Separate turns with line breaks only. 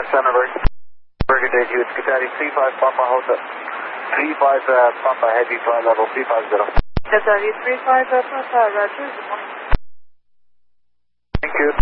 Sandberg. Good day to you. It's Qatari 35 Papa Hotel. 35 Papa Heavy Flight Level 350.
Qatari 35 Papa, Roger. Good morning.
Thank you.